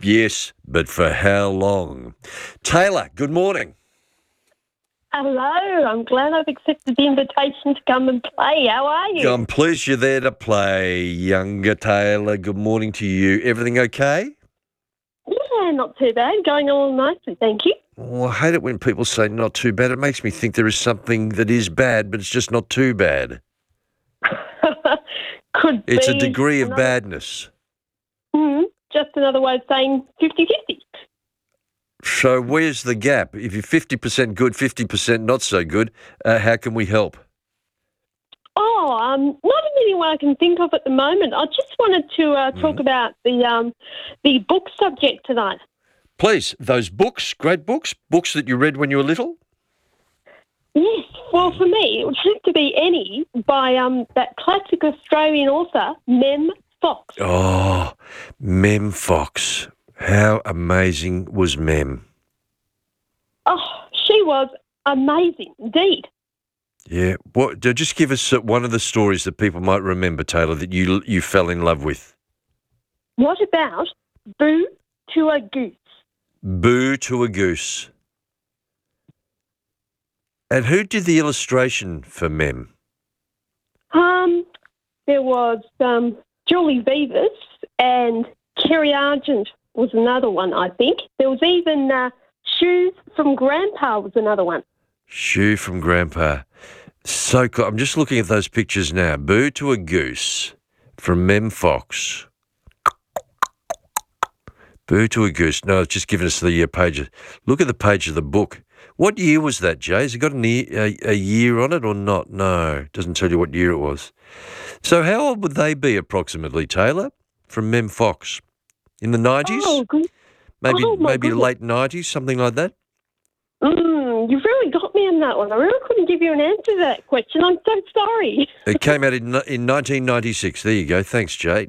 Yes, but for how long? Taylor, good morning. Hello, I'm glad I've accepted the invitation to come and play. How are you? I'm pleased you're there to play, younger Taylor. Good morning to you. Everything okay? Yeah, not too bad. Going along nicely, thank you. Oh, I hate it when people say not too bad. It makes me think there is something that is bad, but it's just not too bad. Could It's be a degree of another- badness. Just another way of saying 50-50. So where's the gap? If you're 50% good, 50% not so good, how can we help? Not in any way I can think of at the moment. I just wanted to talk about the book subject tonight. Please, those books, great books that you read when you were little? Yes, well, for me, it would have to be Any by that classic Australian author, Mem Fox. Oh, Mem Fox. How amazing was Mem? Oh, she was amazing, indeed. Yeah. What? Just give us one of the stories that people might remember, Taylor, that you fell in love with. What about Boo to a Goose? Boo to a Goose. And who did the illustration for Mem? There was Julie Beavis and Kerry Argent was another one, I think. There was even Shoes from Grandpa was another one. Shoe from Grandpa. So cool. I'm just looking at those pictures now. Boo to a Goose from Mem Fox. Boo to a Goose. No, it's just giving us the page. Look at the page of the book. What year was that, Jay? Has it got a year on it or not? No, it doesn't tell you what year it was. So how old would they be approximately, Taylor, from Mem Fox? In the 90s? Oh, good. Maybe Goodness. late 90s, something like that? You've really got me on that one. I really couldn't give you an answer to that question. I'm so sorry. It came out in 1996. There you go. Thanks, Jay.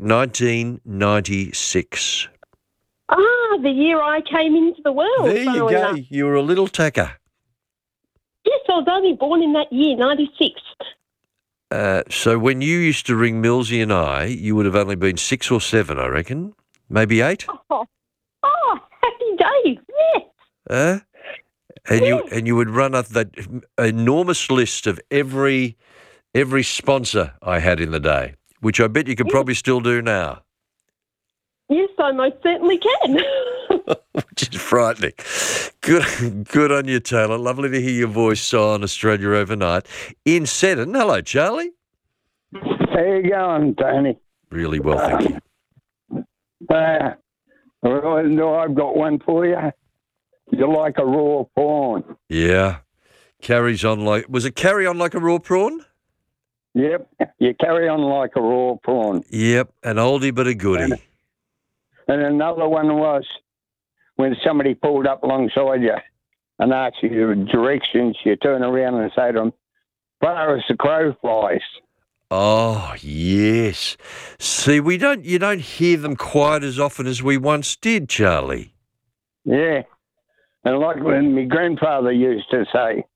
1996. The year I came into the world. There you funnily go. enough. You were a little tacker. Yes, I was only born in that year, 96. So when you used to ring Millsy and I, you would have only been 6 or 7, I reckon. Maybe 8? Oh, happy days, yes. And you would run up that enormous list of every sponsor I had in the day, which I bet you could probably still do now. Yes, I most certainly can. Which is frightening. Good on you, Taylor. Lovely to hear your voice on Australia Overnight. In Seddon, hello, Charlie. How you going, Tony? Really well, thank you. I've got one for you. You like a raw prawn? Yeah. Carries on like... Was it carry on like a raw prawn? Yep. You carry on like a raw prawn. Yep, an oldie but a goodie. And another one was when somebody pulled up alongside you and asked you directions, you turn around and say to them, far as the crow flies. Oh, yes. See, you don't hear them quite as often as we once did, Charlie. Yeah. And like when my grandfather used to say,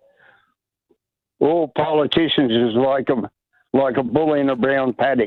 all politicians is like a bull in a brown paddock.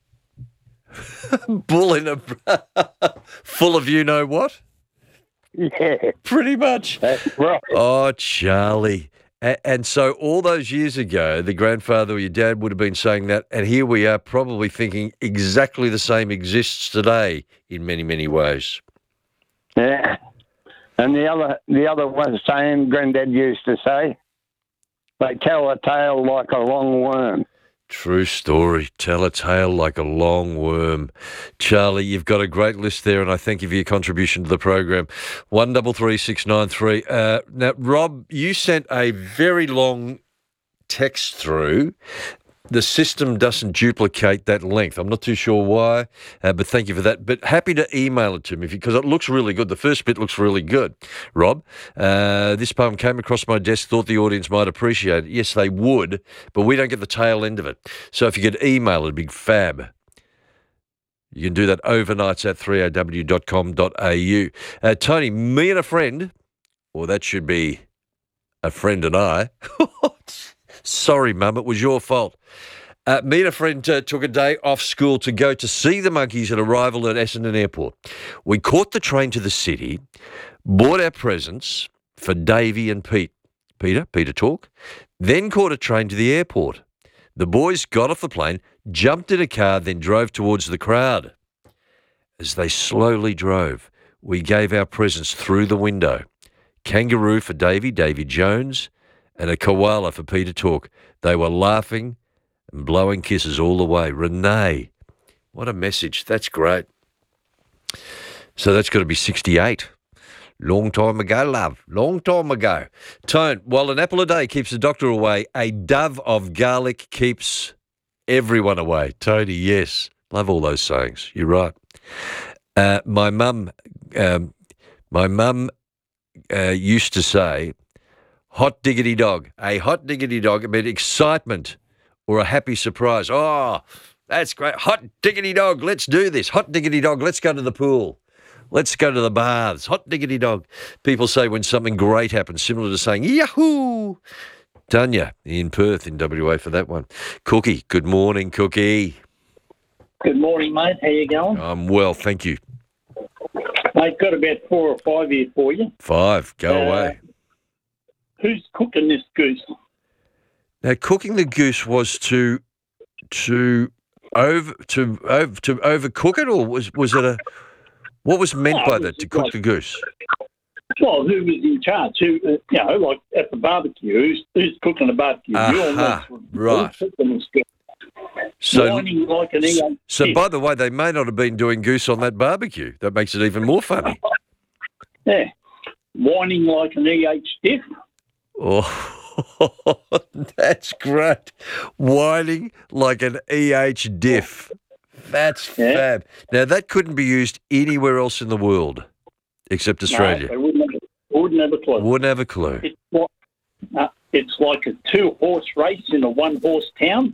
Bull in a... full of you know what? Yeah. Pretty much. That's right. Oh, Charlie. And so all those years ago, the grandfather or your dad would have been saying that, and here we are probably thinking exactly the same exists today in many, many ways. Yeah. And the other one saying Granddad used to say, they tell a tale like a long worm. True story. Tell a tale like a long worm. Charlie, you've got a great list there, and I thank you for your contribution to the program. 133693. Now, Rob, you sent a very long text through. The system doesn't duplicate that length. I'm not too sure why, but thank you for that. But happy to email it to me because it looks really good. The first bit looks really good. Rob, this poem came across my desk, thought the audience might appreciate it. Yes, they would, but we don't get the tail end of it. So if you could email it, it'd be fab. You can do that overnights at 3aw.com.au. Tony, me and a friend, or that should be a friend and I. Sorry, Mum, it was your fault. Me and a friend took a day off school to go to see the monkeys at arrival at Essendon Airport. We caught the train to the city, bought our presents for Davey and Pete. Peter Talk, then caught a train to the airport. The boys got off the plane, jumped in a car, then drove towards the crowd. As they slowly drove, we gave our presents through the window. Kangaroo for Davy Jones, and a koala for Peter Talk. They were laughing and blowing kisses all the way. Renee, what a message. That's great. So that's got to be 68. Long time ago, love. Long time ago. Tone, while an apple a day keeps the doctor away, a dove of garlic keeps everyone away. Tony, yes. Love all those sayings. You're right. My mum used to say, hot diggity dog. A hot diggity dog meant excitement or a happy surprise. Oh, that's great. Hot diggity dog, let's do this. Hot diggity dog, let's go to the pool. Let's go to the baths. Hot diggity dog. People say when something great happens, similar to saying, yahoo. Tanya in Perth in WA for that one. Cookie, good morning, Cookie. Good morning, mate. How you going? I'm well, thank you. Mate, got about 4 or 5 here for you. 5, go away. Who's cooking this goose? Now, cooking the goose was to overcook it, or was it a? What was meant by that, to cook the goose? Well, who was in charge? Who, like at the barbecue, who's cooking the barbecue? Right. So, whining like an EH so by the way, they may not have been doing goose on that barbecue. That makes it even more funny. Yeah. Whining like an EH stiff. Oh, that's great. Whining like an EH diff. That's fab. Now, that couldn't be used anywhere else in the world except Australia. No, they wouldn't have a clue. Wouldn't have a clue. It's like a 2-horse race in a 1-horse town.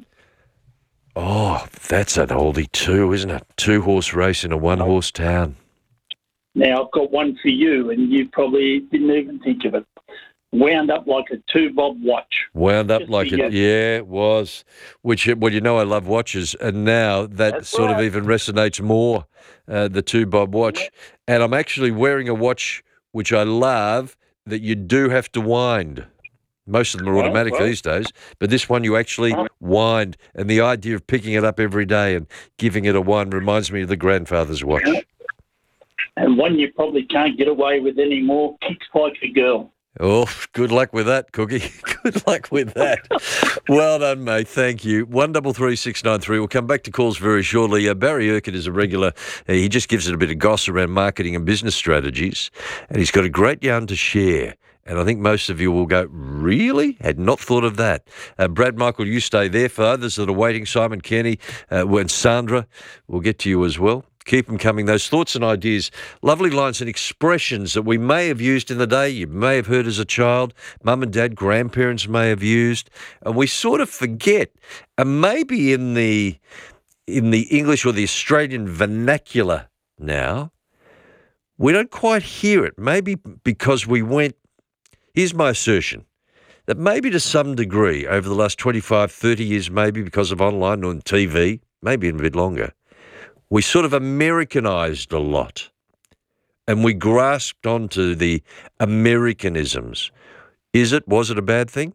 Oh, that's an oldie too, isn't it? 2-horse race in a 1-horse town. Now, I've got one for you, and you probably didn't even think of it. Wound up like a 2-bob watch. Wound up like it, yeah, it was. Which, well, you know I love watches, and now that of even resonates more, the 2-bob watch. And I'm actually wearing a watch which I love that you do have to wind. Most of them are automatic these days, but this one you actually wind. And the idea of picking it up every day and giving it a wind reminds me of the grandfather's watch. And one you probably can't get away with anymore, kicks like a girl. Oh, good luck with that, Cookie. Good luck with that. Well done, mate. Thank you. 133693. We'll come back to calls very shortly. Barry Urquhart is a regular. He just gives it a bit of goss around marketing and business strategies, and he's got a great yarn to share. And I think most of you will go, really? Had not thought of that. Brad Michael, you stay there. For others that are waiting, Simon Kenny and Sandra, we'll get to you as well. Keep them coming. Those thoughts and ideas, lovely lines and expressions that we may have used in the day, you may have heard as a child, mum and dad, grandparents may have used, and we sort of forget. And maybe in the English or the Australian vernacular now, we don't quite hear it. Maybe because we went, here's my assertion, that maybe to some degree over the last 25, 30 years, maybe because of online or TV, maybe even a bit longer, we sort of Americanized a lot and we grasped onto the Americanisms. Was it a bad thing?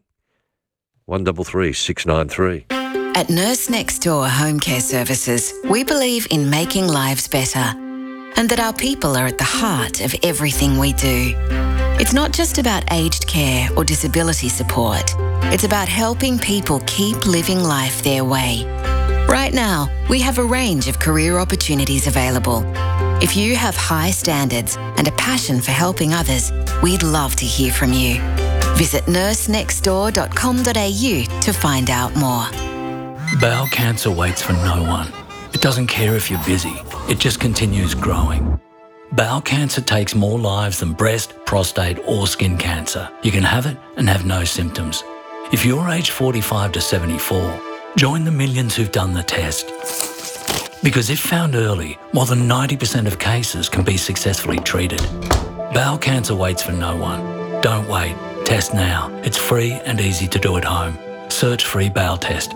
133693. At Nurse Next Door Home Care Services, we believe in making lives better and that our people are at the heart of everything we do. It's not just about aged care or disability support. It's about helping people keep living life their way. Right now, we have a range of career opportunities available. If you have high standards and a passion for helping others, we'd love to hear from you. Visit nursenextdoor.com.au to find out more. Bowel cancer waits for no one. It doesn't care if you're busy. It just continues growing. Bowel cancer takes more lives than breast, prostate or skin cancer. You can have it and have no symptoms. If you're aged 45 to 74, join the millions who've done the test. Because if found early, more than 90% of cases can be successfully treated. Bowel cancer waits for no one. Don't wait. Test now. It's free and easy to do at home. Search free bowel test. At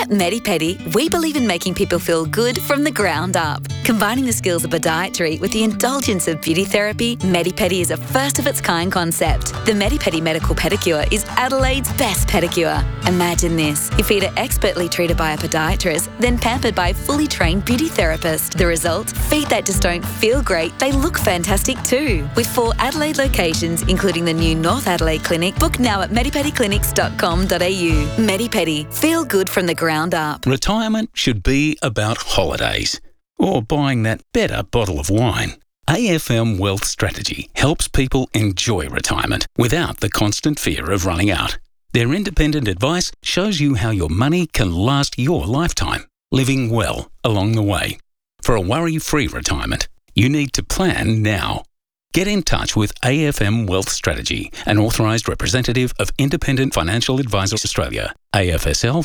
At MediPedi, we believe in making people feel good from the ground up. Combining the skills of podiatry with the indulgence of beauty therapy, MediPedi is a first-of-its-kind concept. The MediPedi Medical Pedicure is Adelaide's best pedicure. Imagine this. Your feet are expertly treated by a podiatrist, then pampered by a fully trained beauty therapist. The result? Feet that just don't feel great, they look fantastic too. With 4 Adelaide locations, including the new North Adelaide Clinic, book now at medipediclinics.com.au. MediPedi. Feel good from the ground up. Retirement should be about holidays or buying that better bottle of wine. AFM Wealth Strategy helps people enjoy retirement without the constant fear of running out. Their independent advice shows you how your money can last your lifetime, living well along the way. For a worry-free retirement, you need to plan now. Get in touch with AFM Wealth Strategy, an authorised representative of Independent Financial Advisors Australia, AFSL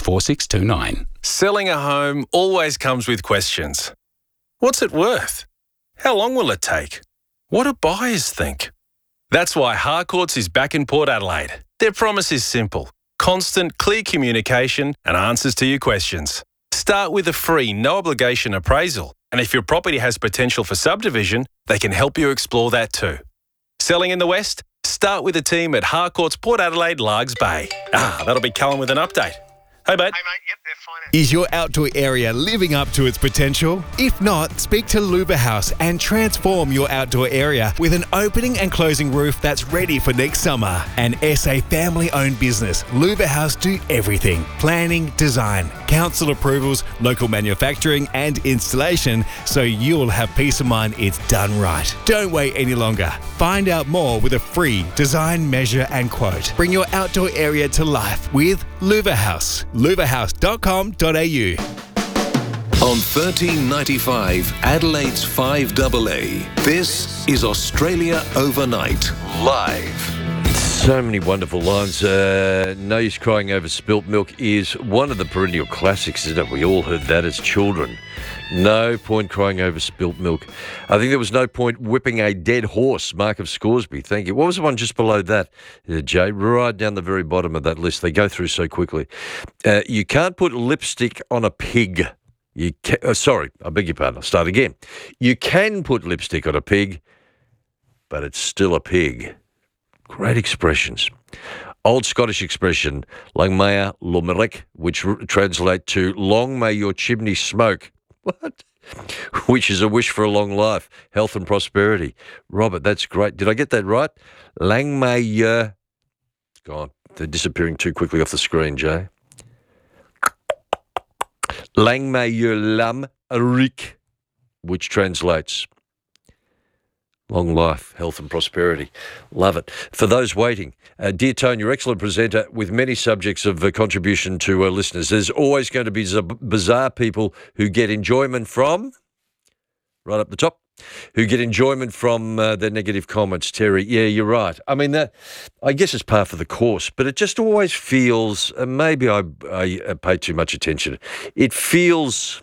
464629. Selling a home always comes with questions. What's it worth? How long will it take? What do buyers think? That's why Harcourts is back in Port Adelaide. Their promise is simple: constant, clear communication and answers to your questions. Start with a free, no-obligation appraisal, and if your property has potential for subdivision, they can help you explore that too. Selling in the West? Start with a team at Harcourts Port Adelaide, Largs Bay. That'll be Callum with an update. Hey, mate. Yep, they're fine. Is your outdoor area living up to its potential? If not, speak to Luba House and transform your outdoor area with an opening and closing roof that's ready for next summer. An SA family-owned business, Luba House do everything: planning, design, council approvals, local manufacturing and installation, so you'll have peace of mind it's done right. Don't wait any longer. Find out more with a free design, measure and quote. Bring your outdoor area to life with Luba House. luvahouse.com.au. On 1395 Adelaide's 5AA, this is Australia Overnight, live. So many wonderful lines. No Use Crying Over Spilt Milk is one of the perennial classics, isn't it? We all heard that as children. No point crying over spilt milk. I think there was no point whipping a dead horse, Mark of Scoresby. Thank you. What was the one just below that, Jay? Right down the very bottom of that list. They go through so quickly. You can't put lipstick on a pig. Sorry, I beg your pardon. I'll start again. You can put lipstick on a pig, but it's still a pig. Great expressions. Old Scottish expression, lang mea lomerek, which translate to long may your chimney smoke. What? Which is a wish for a long life, health and prosperity. Robert, that's great. Did I get that right? Lang may God, they're disappearing too quickly off the screen, Jay. Lang may lam rik, which translates long life, health and prosperity. Love it. For those waiting, dear Tone, you're an excellent presenter with many subjects of contribution to listeners. There's always going to be bizarre people who get enjoyment from, right up the top, who get enjoyment from their negative comments. Terry, yeah, you're right. I mean, I guess it's par for the course, but it just always feels, maybe I pay too much attention. It feels,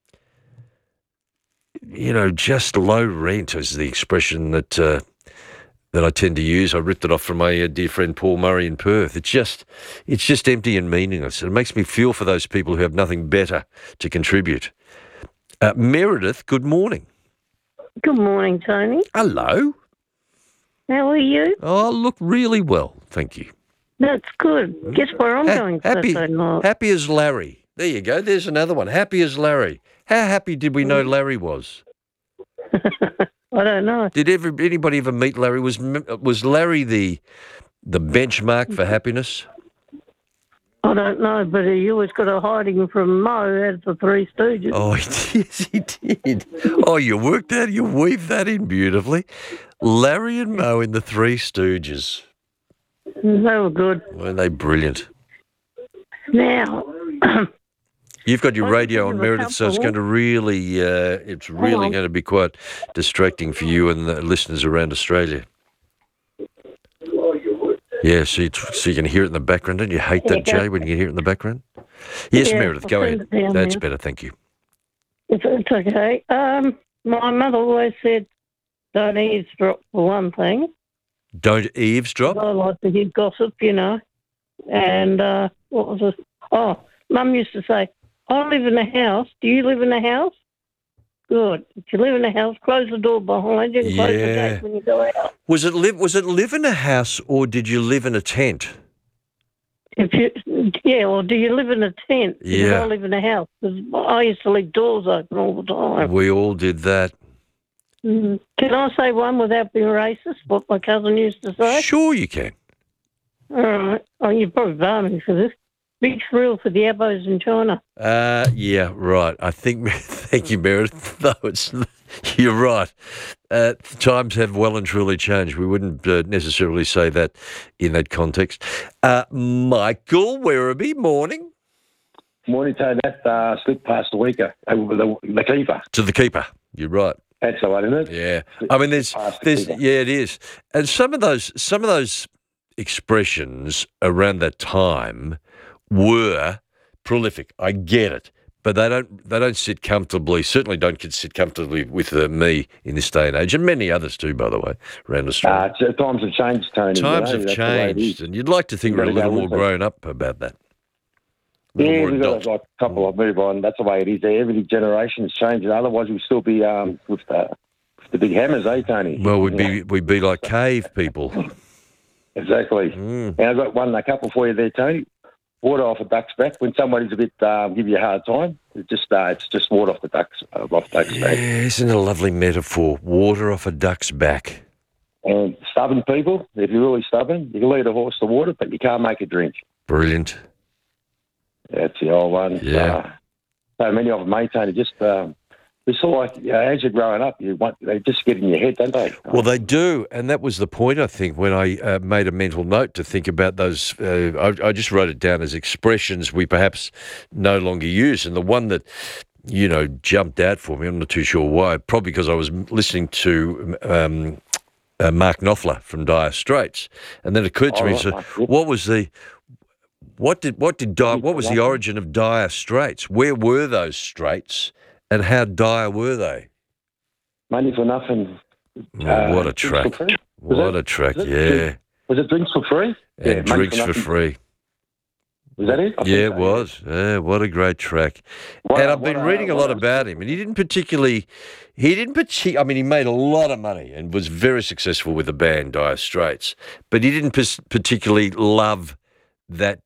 just low rent is the expression that I tend to use. I ripped it off from my dear friend Paul Murray in Perth. It's just empty and meaningless. It makes me feel for those people who have nothing better to contribute. Meredith, good morning. Good morning, Tony. Hello. How are you? Oh, look, really well, thank you. That's good. Guess where I'm going happy, Saturday night? Happy as Larry. There you go. There's another one. Happy as Larry. How happy did we know Larry was? I don't know. Did anybody ever meet Larry? Was Larry the benchmark for happiness? I don't know, but he always got a hiding from Mo out of the Three Stooges. Oh, yes, he did. Oh, you worked that, you weaved that in beautifully. Larry and Mo in the Three Stooges. They were good. Weren't they brilliant? Now... You've got your radio on, Meredith, so it's going to really, going to be quite distracting for you and the listeners around Australia. Yeah, so you can hear it in the background. Don't you hate that, Jay, when you can hear it in the background? Yes, yeah, Meredith, go ahead. That's better, thank you. It's okay. My mother always said, don't eavesdrop for one thing. Don't eavesdrop? I like to hear gossip, And what was it? Oh, Mum used to say, I live in a house. Do you live in a house? Good. If you live in a house, close the door behind you and close the gate when you go out. Was it live in a house or did you live in a tent? Or do you live in a tent? Yeah. Because I live in a house. 'Cause I used to leave doors open all the time. We all did that. Can I say one without being racist, what my cousin used to say? Sure you can. All right. Oh, you probably bar me for this. Big thrill for the Abos in China. Yeah, right. I think, thank you, Meredith. No, you're right. Times have well and truly changed. We wouldn't necessarily say that in that context. Michael Werribee, morning. Morning, Tony. That slipped past the weaker, the keeper. To the keeper. You're right. That's the one, isn't it? Yeah. I mean, there's it is. And some of those expressions around that time were prolific. I get it, but they don't sit comfortably. Certainly don't sit comfortably with me in this day and age, and many others too, by the way, around Australia. Times have changed, Tony. Times have changed, and you'd like to think we're a little more grown up about that. Yeah, we've got like a couple of move on. That's the way it is. Every generation's changing. Otherwise, we'd still be with the big hammers, Tony? Well, we'd be like cave people. Exactly. And I've got a couple for you there, Tony. Water off a duck's back. When somebody's a bit give you a hard time, it's just water off the duck's back. Isn't it a lovely metaphor? Water off a duck's back. And stubborn people, if you're really stubborn, you can lead a horse to water, but you can't make it drink. Brilliant. That's the old one. Yeah. So many of them, mate, Tony, just it's sort of like as you're growing up, they just get in your head, don't they? Well, they do, and that was the point, I think, when I made a mental note to think about those. I just wrote it down as expressions we perhaps no longer use, and the one that jumped out for me, I'm not too sure why, probably because I was listening to Mark Knopfler from Dire Straits, and then it occurred to me, what was the origin of Dire Straits? Where were those straits? And how dire were they? Money for nothing. What a track. What a track, yeah. Was it drinks for free? And drinks for free. Was that it? It was. Yeah, what a great track. And I've been reading a lot about him, and he made a lot of money and was very successful with the band Dire Straits, but he didn't particularly love that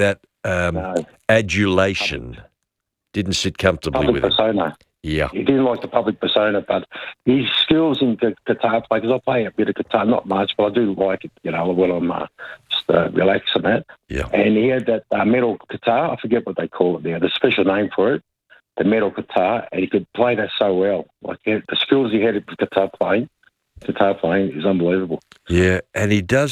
adulation. Didn't sit comfortably with persona. Yeah. He didn't like the public persona, but his skills in guitar play, because I play a bit of guitar, not much, but I do like it, when I'm just relaxing that. Yeah. And he had that metal guitar, I forget what they call it now, the special name for it, the metal guitar, and he could play that so well. Like the skills he had with guitar playing is unbelievable. Yeah, and he does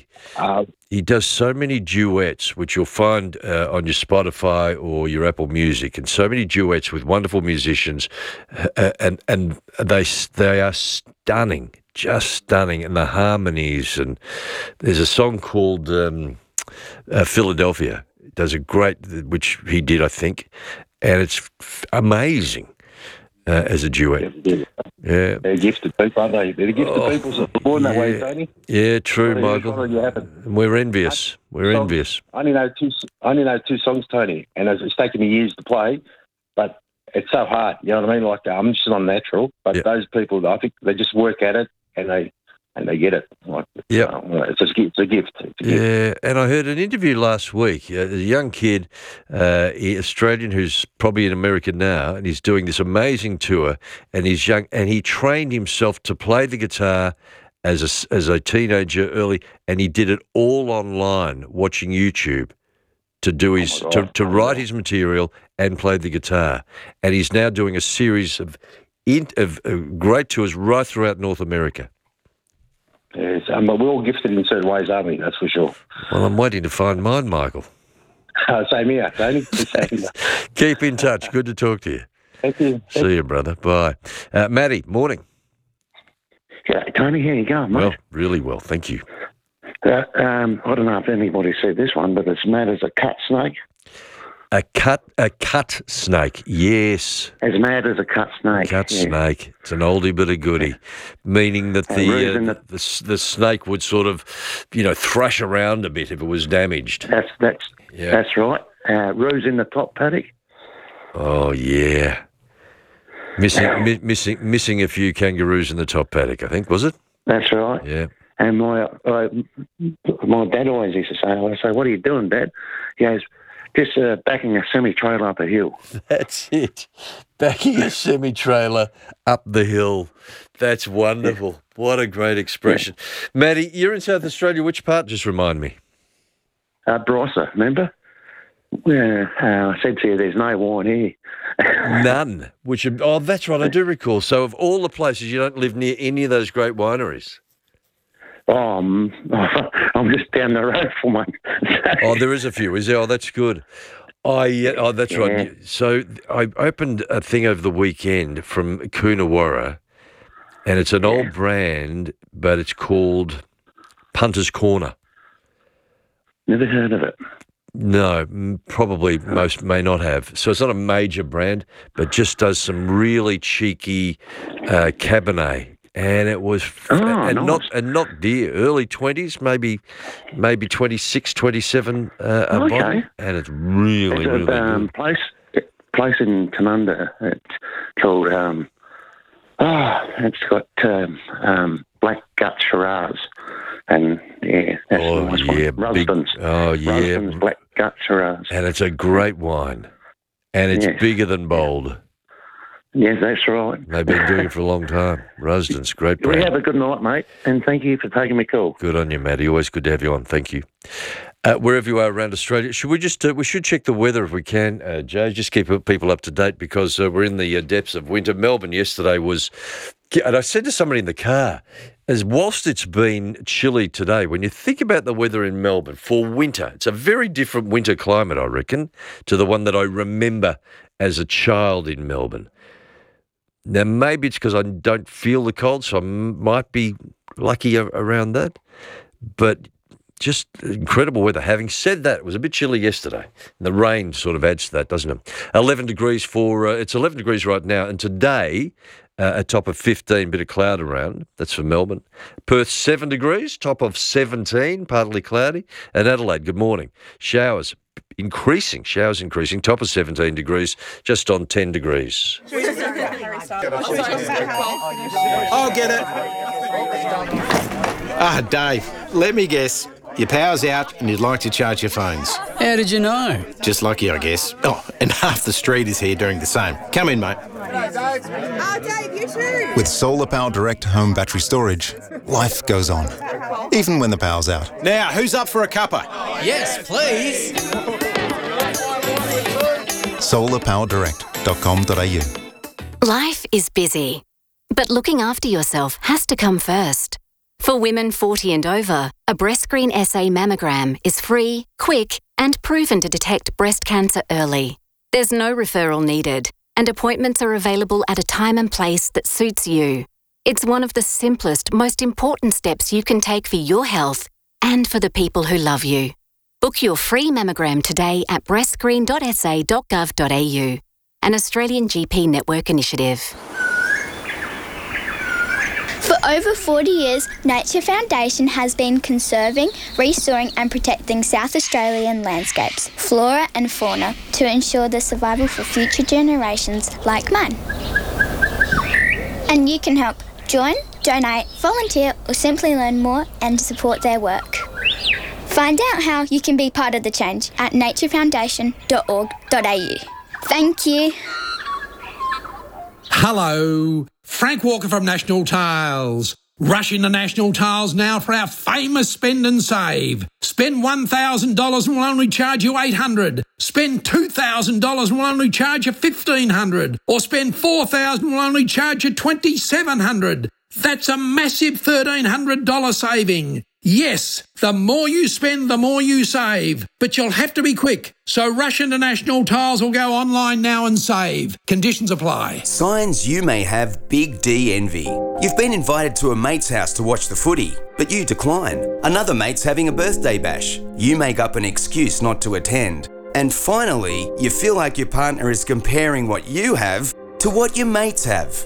so many duets, which you'll find on your Spotify or your Apple Music, and so many duets with wonderful musicians, and they are stunning, just stunning, and the harmonies. And there's a song called Philadelphia. It does a great, which he did, I think, and it's amazing. As a duet. Yeah. They're gifted people, aren't they? They're gifted people, so they're born that way, Tony. Yeah, true, Michael. And we're envious. I only know two songs, Tony, and it's taken me years to play, but it's so hard, you know what I mean? Like, I'm just not natural, but those people, I think they just work at it, and they get it. Like, it's a gift. Yeah, and I heard an interview last week. A young kid, Australian, who's probably in America now, and he's doing this amazing tour. And he's young, and he trained himself to play the guitar as a teenager early, and he did it all online, watching YouTube, to do his to write his material and play the guitar. And he's now doing a series of great tours right throughout North America. Yes, but we're all gifted in certain ways, aren't we? That's for sure. Well, I'm waiting to find mine, Michael. Same here, Tony. Keep in touch. Good to talk to you. Thank you. See you, brother. Bye. Matty, morning. Yeah, Tony, how you going, mate? Well, really well, thank you. I don't know if anybody said this one, but it's mad as a cut snake. A cut snake, yes. As mad as a cut snake. Snake. It's an oldie but a goodie, meaning that the snake would sort of, thrash around a bit if it was damaged. That's right. Ruse in the top paddock. Oh, yeah. Missing a few kangaroos in the top paddock, I think, was it? That's right. Yeah. And my dad always used to say, I say, what are you doing, Dad? He goes, just backing a semi-trailer up a hill. That's it. Backing a semi-trailer up the hill. That's wonderful. Yeah. What a great expression. Yeah. Matty, you're in South Australia. Which part? Just remind me. Barossa, remember? Yeah, I said to you, there's no wine here. None. That's right, I do recall. So of all the places, you don't live near any of those great wineries? I'm just down the road from one. Oh, there is a few, is there? Oh, that's good. That's right. So I opened a thing over the weekend from Coonawarra, and it's an old brand, but it's called Punter's Corner. Never heard of it. No, probably most may not have. So it's not a major brand, but just does some really cheeky Cabernet. And it was, nice. not dear, early 20s, maybe 26, 27 a bottle, and it's really good. Place in Tanunda. It's called it's got Black Gut Shiraz, and that's a nice one. Rusden's Black Gut Shiraz, and it's a great wine, and it's bigger than Bold. Yes, that's right. They've been doing it for a long time. Rusden's, great brand. We have a good night, mate, and thank you for taking my call. Good on you, Matty. Always good to have you on. Thank you. Wherever you are around Australia, should we just we should check the weather if we can, Jay, just keep people up to date because we're in the depths of winter. Melbourne yesterday was, and I said to somebody in the car, as whilst it's been chilly today, when you think about the weather in Melbourne for winter, it's a very different winter climate, I reckon, to the one that I remember as a child in Melbourne. Now, maybe it's because I don't feel the cold, so I might be lucky around that. But just incredible weather. Having said that, it was a bit chilly yesterday. And the rain sort of adds to that, doesn't it? 11 degrees it's 11 degrees right now. And today, a top of 15, bit of cloud around. That's for Melbourne. Perth, 7 degrees, top of 17, partly cloudy. And Adelaide, good morning. Showers increasing, top of 17 degrees, just on 10 degrees. I'll get it. Dave, let me guess. Your power's out and you'd like to charge your phones. How did you know? Just lucky, I guess. Oh, and half the street is here doing the same. Come in, mate. Dave, you too. With Solar Power Direct home battery storage, life goes on, even when the power's out. Now, who's up for a cuppa? Yes, please. solarpowerdirect.com.au. Life is busy, but looking after yourself has to come first. For women 40 and over, a BreastScreen SA mammogram is free, quick, and proven to detect breast cancer early. There's no referral needed, and appointments are available at a time and place that suits you. It's one of the simplest, most important steps you can take for your health and for the people who love you. Book your free mammogram today at breastscreen.sa.gov.au, an Australian GP network initiative. For over 40 years, Nature Foundation has been conserving, restoring and protecting South Australian landscapes, flora and fauna to ensure the survival for future generations like mine. And you can help. Join, donate, volunteer or simply learn more and support their work. Find out how you can be part of the change at naturefoundation.org.au. Thank you. Hello, Frank Walker from National Tiles. Rush into National Tiles now for our famous spend and save. Spend $1,000 and we'll only charge you $800. Spend $2,000 and we'll only charge you $1,500. Or spend $4,000 and we'll only charge you $2,700. That's a massive $1,300 saving. Yes, the more you spend, the more you save. But you'll have to be quick. So rush into National Tiles or go online now and save. Conditions apply. Signs you may have Big D envy. You've been invited to a mate's house to watch the footy, but you decline. Another mate's having a birthday bash. You make up an excuse not to attend. And finally, you feel like your partner is comparing what you have to what your mates have.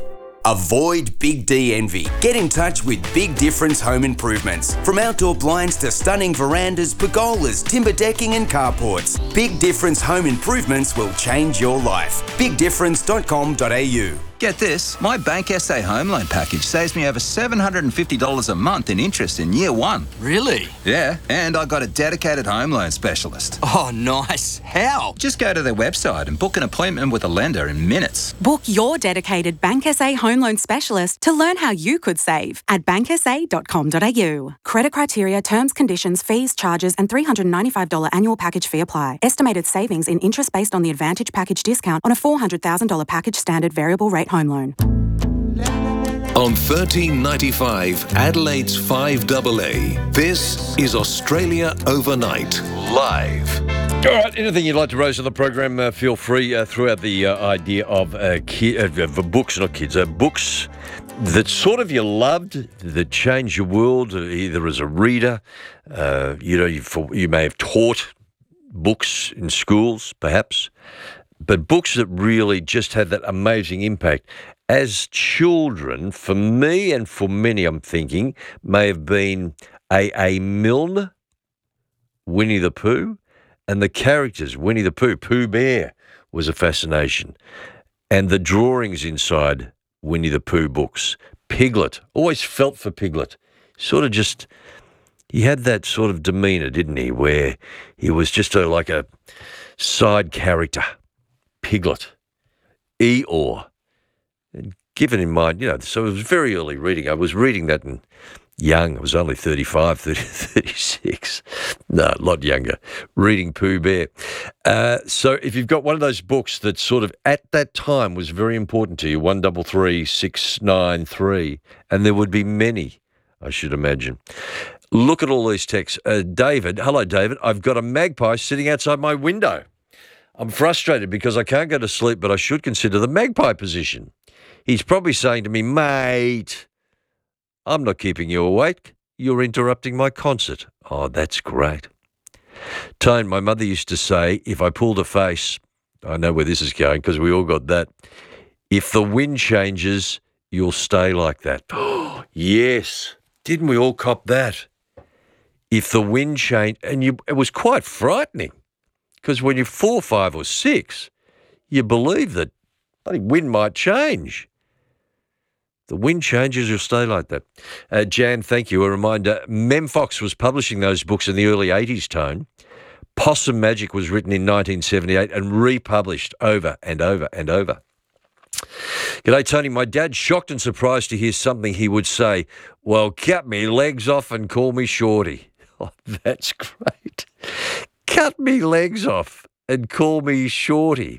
Avoid Big D envy. Get in touch with Big Difference Home Improvements. From outdoor blinds to stunning verandas, pergolas, timber decking and carports, Big Difference Home Improvements will change your life. BigDifference.com.au. Get this, my Bank SA home loan package saves me over $750 a month in interest in year one. Really? Yeah, and I got a dedicated home loan specialist. Oh, nice. How? Just go to their website and book an appointment with a lender in minutes. Book your dedicated Bank SA home loan specialist to learn how you could save at banksa.com.au. Credit criteria, terms, conditions, fees, charges and $395 annual package fee apply. Estimated savings in interest based on the Advantage package discount on a $400,000 package standard variable rate home loan. On 1395 Adelaide's 5AA, this is Australia Overnight, live. All right, anything you'd like to raise on the program, feel free throughout the idea of books, not kids, books that sort of you loved, that changed your world, either as a reader, you may have taught books in schools, perhaps, but books that really just had that amazing impact. As children, for me and for many, I'm thinking, may have been A.A. Milne, Winnie the Pooh, and the characters, Winnie the Pooh, Pooh Bear was a fascination. And the drawings inside Winnie the Pooh books. Piglet, always felt for Piglet. Sort of just, he had that sort of demeanour, didn't he, where he was just like a side character. Piglet, Eeyore. And given in mind, so it was very early reading. I was reading that in young. I was only 35, 36. No, a lot younger. Reading Pooh Bear. So if you've got one of those books that sort of at that time was very important to you, 133693, and there would be many, I should imagine. Look at all these texts. David, hello, David. I've got a magpie sitting outside my window. I'm frustrated because I can't go to sleep, but I should consider the magpie position. He's probably saying to me, mate, I'm not keeping you awake. You're interrupting my concert. Oh, that's great. Tone, my mother used to say, if I pulled a face, I know where this is going because we all got that. If the wind changes, you'll stay like that. Oh, yes. Didn't we all cop that? If the wind changed, and it was quite frightening because when you're 4, 5 or 6, you believe that the wind might change. The wind changes, you'll stay like that. Jan, thank you. A reminder, Mem Fox was publishing those books in the early 80s, Tone. Possum Magic was written in 1978 and republished over and over and over. G'day, Tony. My dad's shocked and surprised to hear something he would say, well, cut me legs off and call me Shorty. Oh, that's great. Cut me legs off and call me Shorty.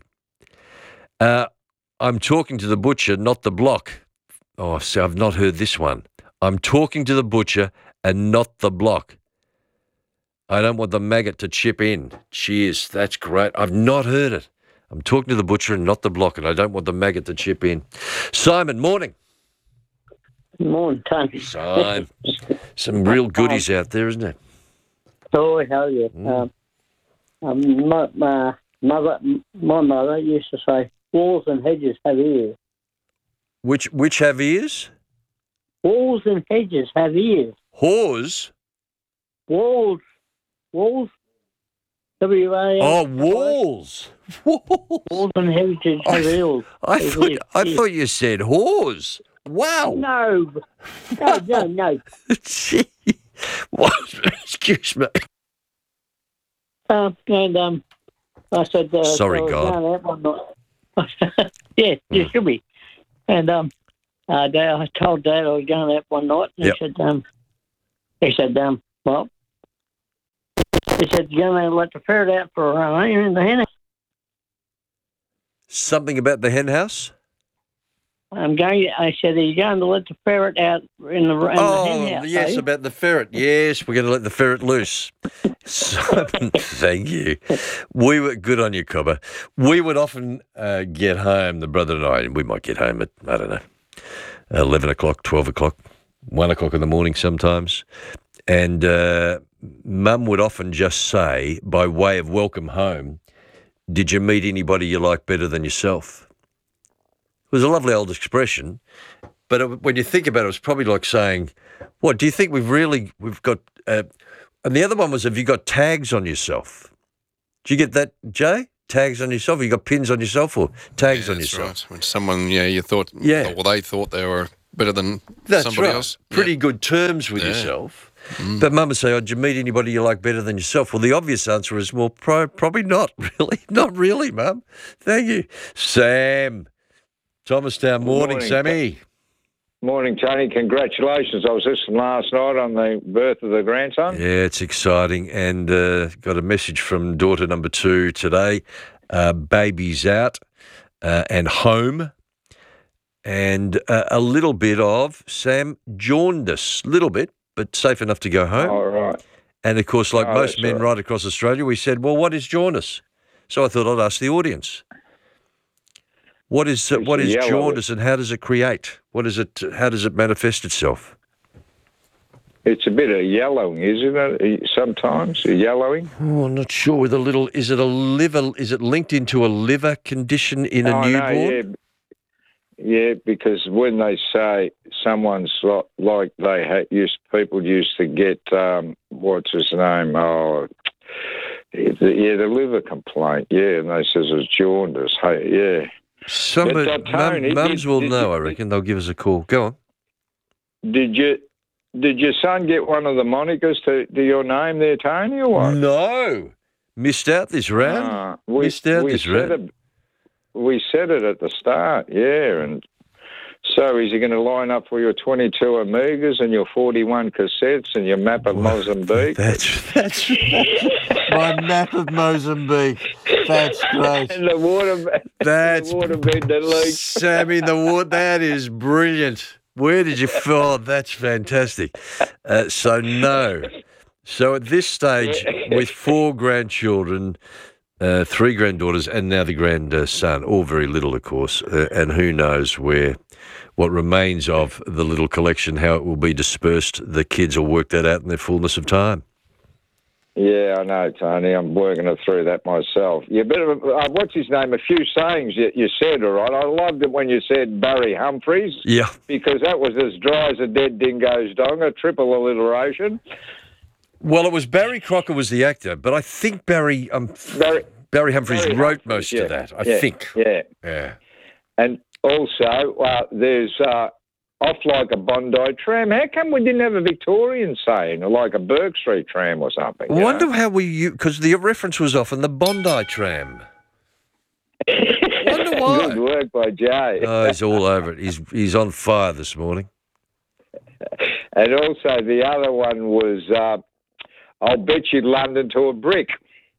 I'm talking to the butcher, not the block. Oh, so I've not heard this one. I'm talking to the butcher and not the block. I don't want the maggot to chip in. Cheers, that's great. I've not heard it. I'm talking to the butcher and not the block, and I don't want the maggot to chip in. Simon, morning. Morning, Tony. Simon. Some real goodies out there, isn't it? Oh, hell yeah. My mother used to say, walls and hedges have ears. Which have ears? Walls and hedges have ears. Whores? Walls. W-A-L. Oh, walls. Walls and hedges have ears. I thought you said whores. Wow. No. Gee. What? Excuse me. I said... Sorry, God. Yeah, you should be. And I told Dad I was going out one night, and he said, well, he said, you're going to let the ferret out for a run, ain't you, in the hen house? Something about the hen house? I said, are you going to let the ferret out in the hen house? Yes, about the ferret. Yes, we're going to let the ferret loose. Simon, thank you. We were good on you, Cobber. We would often get home, the brother and I, we might get home at, 11 o'clock, 12 o'clock, 1 o'clock in the morning sometimes. And Mum would often just say, by way of welcome home, did you meet anybody you like better than yourself? It was a lovely old expression, but when you think about it, it's probably like saying, "What do you think we've got?" And the other one was, "Have you got tags on yourself?" Do you get that, Jay? Tags on yourself? Have you got pins on yourself or tags on yourself? Right. When someone, you thought, well, they thought they were better than somebody else. Pretty good terms with yourself. But Mum would say, did you meet anybody you like better than yourself? Well, the obvious answer is, well, probably not, really. Not really, Mum. Thank you. Sam. Thomastown, morning, Sammy. Morning, Tony. Congratulations. I was listening last night on the birth of the grandson. Yeah, it's exciting. And got a message from daughter number 2 today. Baby's out and home. And a little bit of, Sam, jaundice. Little bit, but safe enough to go home. Oh, right. And, of course, like most men right across Australia, we said, well, what is jaundice? So I thought I'd ask the audience. What is jaundice and how does it create? How does it manifest itself? It's a bit of yellowing, isn't it? Sometimes yellowing. Oh, I'm not sure. Is it linked into a liver condition in a newborn? Yeah, because when they say someone's like people used to get what's his name? The liver complaint. Yeah, and they says it's jaundice. Hey, yeah. Mums will know, I reckon. They'll give us a call. Go on. Did your son get one of the monikers to your name there, Tony, or what? No. Missed out this round. We said it at the start, yeah. And so is he going to line up for your 22 Amigas and your 41 cassettes and your map of Mozambique? That's my map of Mozambique. That's great. And the waterbed that leaks. Sammy, that is brilliant. Where did you fall? That's fantastic. No. So at this stage, with 4 grandchildren, 3 granddaughters, and now the grandson, all very little, of course, and who knows what remains of the little collection, how it will be dispersed. The kids will work that out in their fullness of time. Yeah, I know, Tony. I'm working it through that myself. You better, what's his name? A few sayings you said, all right. I loved it when you said Barry Humphries. Yeah. Because that was as dry as a dead dingo's dong, a triple alliteration. Well, it was Barry Crocker was the actor, but I think Barry Humphries wrote most of that, I think. Yeah. And also, there's off like a Bondi tram. How come we didn't have a Victorian saying, or like a Burke Street tram or something? I wonder how because the reference was often the Bondi tram. I wonder why. Good work by Jay. Oh, he's all over it. He's on fire this morning. And also the other one was, I'll bet you London to a brick.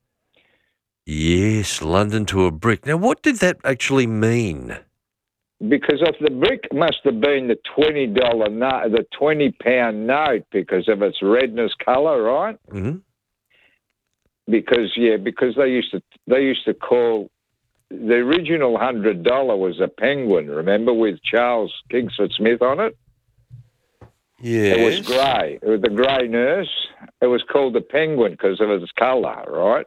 Yes, London to a brick. Now, what did that actually mean? Because of the brick must have been the $20 note, the £20 note, because of its redness colour, right? Mm-hmm. Because they used to call the original $100 was a penguin. Remember, with Charles Kingsford Smith on it. Yes. It was grey. It was the grey nurse. It was called the penguin because of its colour, right?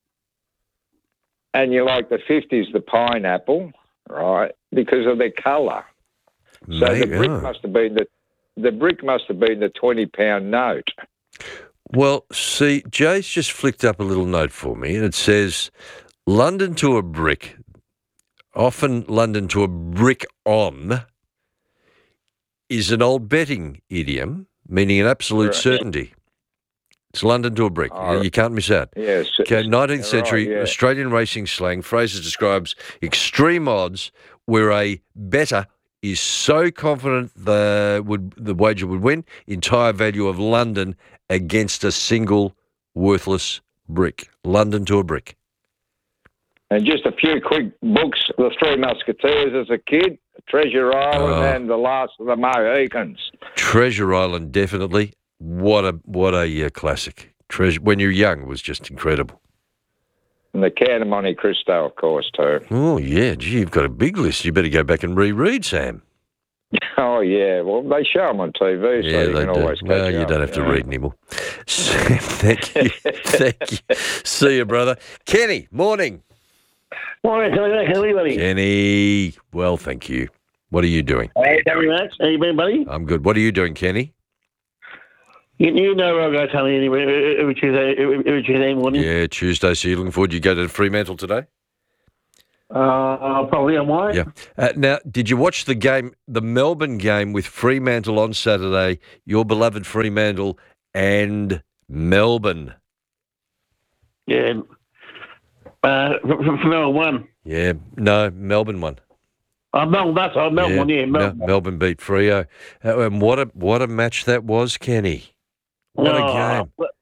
And you like the 50s, the pineapple. Right, because of their colour. So the brick must have been the £20 note. Well, see, Jay's just flicked up a little note for me, and it says London to a brick. Often London to a brick on is an old betting idiom, meaning an absolute certainty. It's London to a brick. You can't miss out. Yes. Okay, 19th century Australian racing slang. Fraser describes extreme odds where a bettor is so confident the wager would win, entire value of London against a single worthless brick. London to a brick. And just a few quick books, The Three Musketeers as a kid, Treasure Island and The Last of the Mohicans. Treasure Island, definitely. What a classic. When you're young, it was just incredible. And the Count of Monte Cristo, of course, too. Oh, yeah. Gee, you've got a big list. You better go back and reread, Sam. Oh, yeah. Well, they show them on TV, so you can always catch up. You don't have to read anymore. Sam, thank you. Thank you. See you, brother. Kenny, morning. Morning, everybody. Kenny, well, thank you. What are you doing? Hey, very much. How you been, buddy? I'm good. What are you doing, Kenny? You know where I go, Tony, anyway, every Tuesday morning. Yeah, Tuesday. So you're looking forward. You go to Fremantle today? Probably I might. Yeah. Now, did you watch the game, the Melbourne game with Fremantle on Saturday? Your beloved Fremantle and Melbourne. Yeah. Melbourne won. Yeah. No, Melbourne won. Melbourne, that's right. Melbourne, yeah. Melbourne beat Freo. And what a match that was, Kenny. What a game. But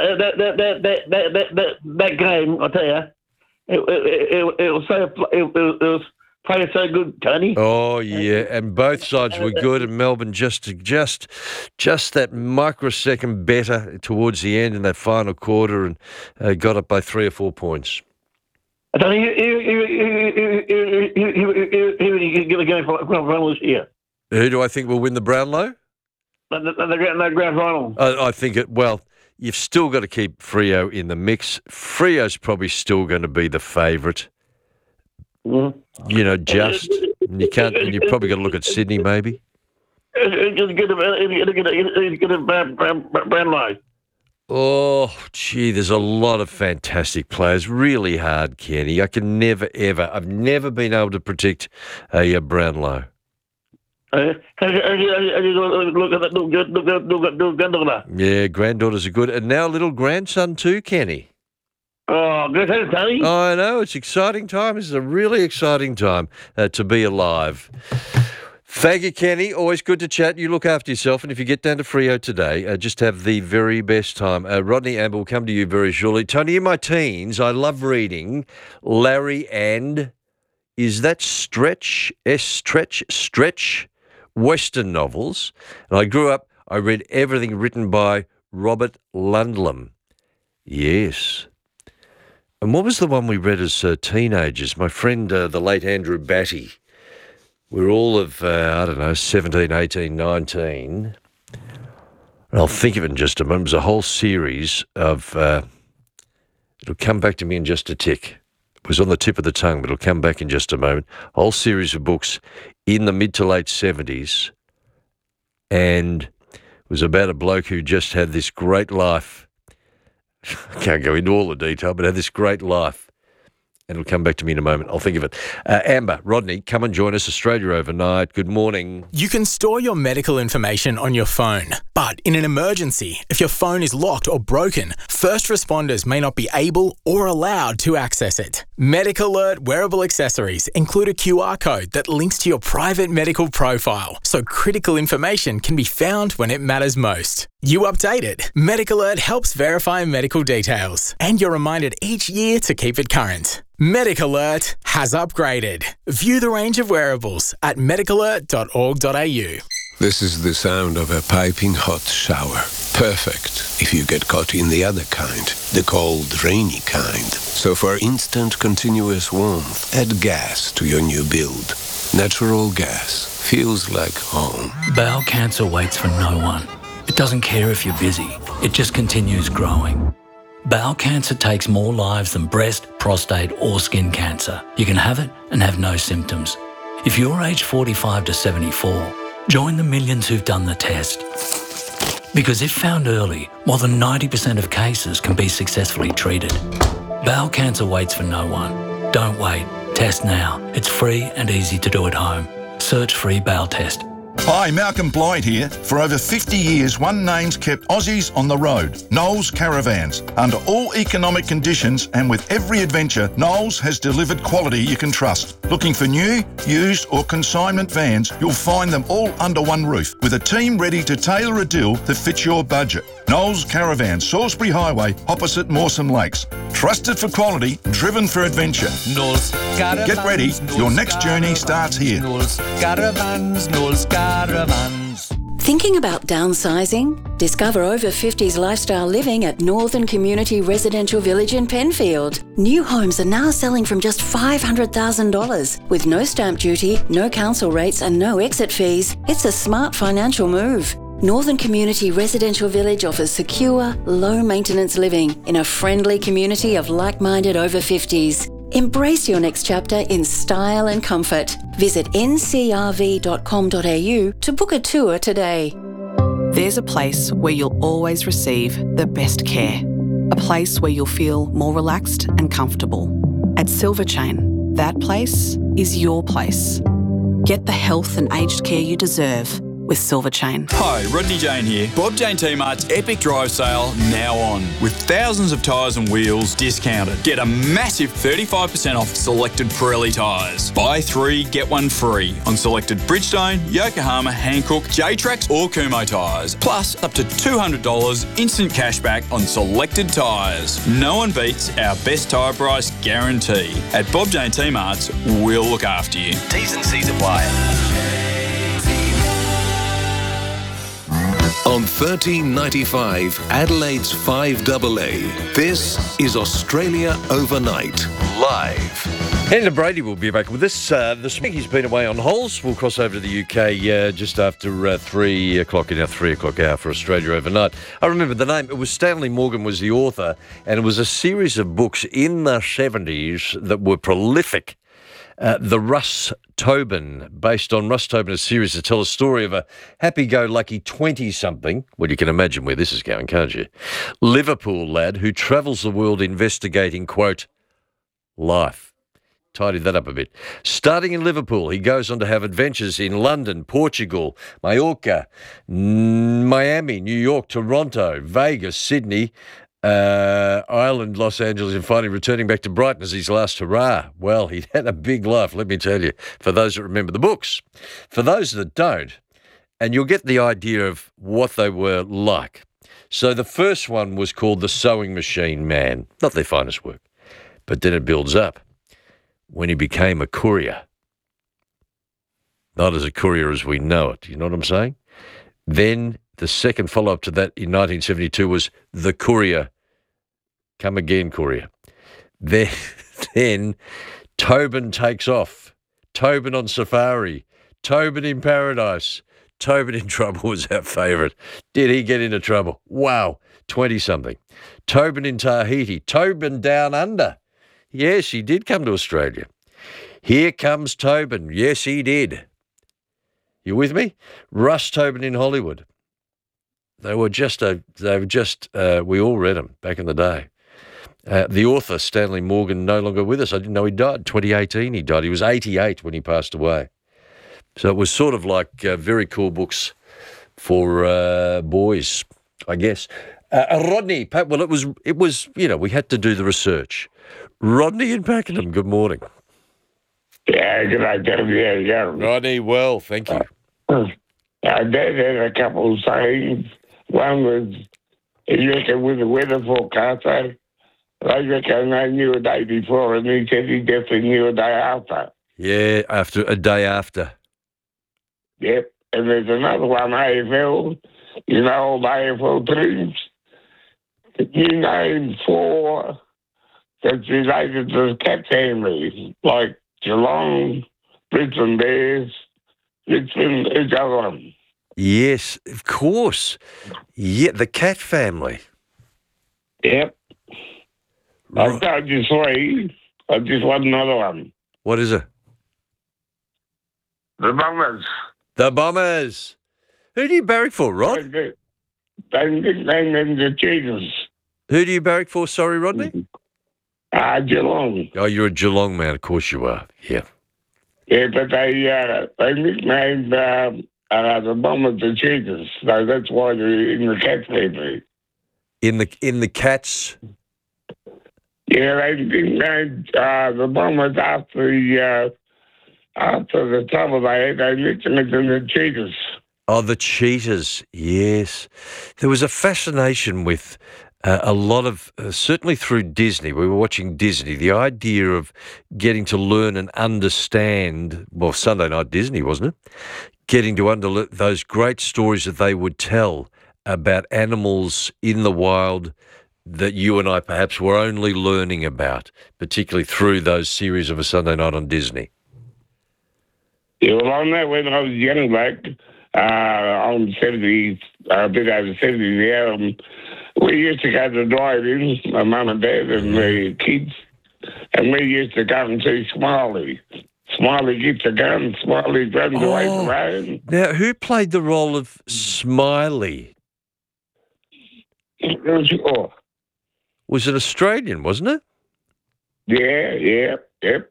that game, I tell you, it was playing so good, Tony. Oh yeah, and both sides were good, and Melbourne just that microsecond better towards the end in that final quarter, and got up by 3 or 4 points. Tony, who are you going to go for grand final this year? Who do I think will win the Brownlow? The grand final. I think you've still got to keep Freo in the mix. Freo's probably still going to be the favourite. Mm. You know, you can't. And you probably got to look at Sydney, maybe. Get a Brownlow. Oh, gee, there's a lot of fantastic players. Really hard, Kenny. I've never been able to predict a Brownlow. Look at that little granddaughter. Yeah, granddaughters are good. And now little grandson too, Kenny. Oh, good, Tony. I know, it's exciting time. This is a really exciting time to be alive. Thank you, Kenny. Always good to chat. You look after yourself, and if you get down to Freo today, just have the very best time. Rodney Amber will come to you very shortly. Tony, in my teens, I love reading Larry and is that Stretch Western novels. And I grew up, I read everything written by Robert Lundlum. Yes. And what was the one we read as teenagers? My friend, the late Andrew Batty. We're all of, 17, 18, 19. And I'll think of it in just a moment. It was a whole series of, it'll come back to me in just a tick. It was on the tip of the tongue, but it'll come back in just a moment. A whole series of books in the mid to late 70s. And it was about a bloke who just had this great life. I can't go into all the detail, but had this great life. And it'll come back to me in a moment. I'll think of it. Amber, Rodney, come and join us. Australia Overnight. Good morning. You can store your medical information on your phone. But in an emergency, if your phone is locked or broken, first responders may not be able or allowed to access it. MedicAlert wearable accessories include a QR code that links to your private medical profile, so critical information can be found when it matters most. You update it. MedicAlert helps verify medical details, and you're reminded each year to keep it current. MedicAlert has upgraded. View the range of wearables at medicalert.org.au. This is the sound of a piping hot shower. Perfect if you get caught in the other kind, the cold, rainy kind. So for instant, continuous warmth, add gas to your new build. Natural gas feels like home. Bowel cancer waits for no one. It doesn't care if you're busy. It just continues growing. Bowel cancer takes more lives than breast, prostate or skin cancer. You can have it and have no symptoms. If you're aged 45 to 74, join the millions who've done the test. Because if found early, more than 90% of cases can be successfully treated. Bowel cancer waits for no one. Don't wait. Test now. It's free and easy to do at home. Search free bowel test. Hi, Malcolm Blythe here. For over 50 years, one name's kept Aussies on the road, Knowles Caravans. Under all economic conditions and with every adventure, Knowles has delivered quality you can trust. Looking for new, used or consignment vans, you'll find them all under one roof, with a team ready to tailor a deal that fits your budget. Knowles Caravans, Salisbury Highway, opposite Morecambe Lakes. Trusted for quality, driven for adventure. Knowles Caravans. Get ready, your next journey starts here. Knowles Caravans, Knowles Caravans. Thinking about downsizing? Discover over 50s lifestyle living at Northern Community Residential Village in Penfield. New homes are now selling from just $500,000. With no stamp duty, no council rates and no exit fees, it's a smart financial move. Northern Community Residential Village offers secure, low-maintenance living in a friendly community of like-minded over 50s. Embrace your next chapter in style and comfort. Visit ncrv.com.au to book a tour today. There's a place where you'll always receive the best care. A place where you'll feel more relaxed and comfortable. At Silver Chain, that place is your place. Get the health and aged care you deserve with Silver Chain. Hi, Rodney Jane here. Bob Jane T-Mart's Epic Drive Sale now on, with thousands of tyres and wheels discounted. Get a massive 35% off selected Pirelli tyres. Buy 3, get 1 free on selected Bridgestone, Yokohama, Hankook, J-Trax or Kumho tyres. Plus up to $200 instant cashback on selected tyres. No one beats our best tyre price guarantee. At Bob Jane T-Mart's, we'll look after you. T's and C's apply. On 1395, Adelaide's 5AA, this is Australia Overnight, live. Hannah Brady will be back with us this week. He's been away on holes. We'll cross over to the UK just after 3 o'clock in our 3 o'clock hour for Australia Overnight. I remember the name. It was Stanley Morgan was the author, and it was a series of books in the 70s that were prolific. The Russ Tobin, based on Russ Tobin, a series to tell a story of a happy-go-lucky 20-something, well, you can imagine where this is going, can't you? Liverpool lad who travels the world investigating, quote, life. Tidy that up a bit. Starting in Liverpool, he goes on to have adventures in London, Portugal, Mallorca, Miami, New York, Toronto, Vegas, Sydney, Ireland, Los Angeles, and finally returning back to Brighton as his last hurrah. Well, he had a big life, let me tell you, for those that remember the books. For those that don't, and you'll get the idea of what they were like. So the first one was called The Sewing Machine Man. Not their finest work, but then it builds up when he became a courier. Not as a courier as we know it, you know what I'm saying? Then the second follow-up to that in 1972 was The Courier. Come again, Courier. Then Tobin takes off. Tobin on safari. Tobin in paradise. Tobin in trouble was our favourite. Did he get into trouble? Wow, 20-something. Tobin in Tahiti. Tobin down under. Yes, he did come to Australia. Here comes Tobin. Yes, he did. You with me? Russ Tobin in Hollywood. We all read them back in the day. The author, Stanley Morgan, no longer with us. I didn't know he died. 2018 he died. He was 88 when he passed away. So it was sort of like very cool books for boys, I guess. Rodney, well, it was, we had to do the research. Rodney in Pakenham, good morning. Yeah, good day, yeah. Rodney, well, thank you. Dad had a couple of sayings. One was, he reckon with the weather forecaster, they reckon they knew a day before, and he said he definitely knew a day after. Yeah, after a day after. Yep. And there's another one, AFL, all the AFL teams. You name 4 that's related to the cat family, like Geelong, Brisbane Bears, Richmond, each other one. Yes, of course. Yeah, the cat family. Yep. I've told you 3. I just want another one. What is it? The Bombers. The Bombers. Who do you barrack for, Rod? They nicknamed them the Cheetahs. Who do you barrack for, sorry, Rodney? Geelong. Oh, you're a Geelong man, of course you are, yeah. Yeah, but they nicknamed the Bombers the Cheetahs, so that's why they're in the cat family. In the cats? Yeah, they nicknamed the Bombers after the trouble they had. They nicknamed them the Cheetahs. Oh, the Cheetahs, yes. There was a fascination with a lot of, certainly through Disney, we were watching Disney, the idea of getting to learn and understand, well, Sunday Night Disney, wasn't it? Getting to those great stories that they would tell about animals in the wild that you and I perhaps were only learning about, particularly through those series of A Sunday Night on Disney. Yeah, well, on that, when I was young back, I'm 70, a bit over 70 now, we used to go to the drive-in, my mum and dad and the kids, And we used to go and see Smiley. Smiley gets a gun, Smiley runs away from home. Now, who played the role of Smiley? Sure. Was it Australian, wasn't it? Yep.